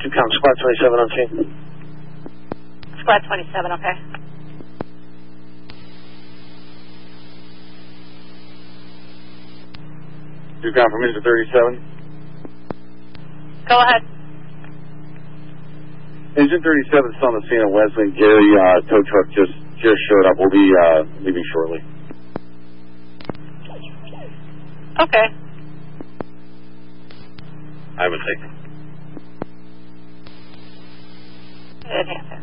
2-count, squad 27 on scene. Squad 27, okay. Two-count from Mr. 37. Go ahead. Engine 37 is on the scene of Wesley. Gary, tow truck just showed up. We'll be leaving shortly. Okay. I would take him. Enhance